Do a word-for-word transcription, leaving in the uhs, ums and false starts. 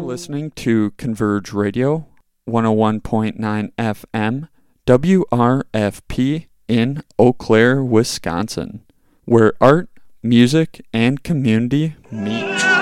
listening to Converge Radio, one oh one point nine F M, W R F P in Eau Claire, Wisconsin, where art, music, and community meet.